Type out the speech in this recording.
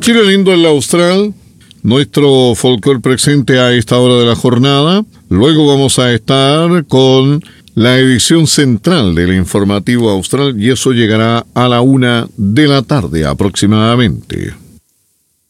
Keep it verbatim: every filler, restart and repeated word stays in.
Chile lindo en la Austral, nuestro folclore presente a esta hora de la jornada. Luego vamos a estar con la edición central del informativo austral y eso llegará a la una de la tarde aproximadamente.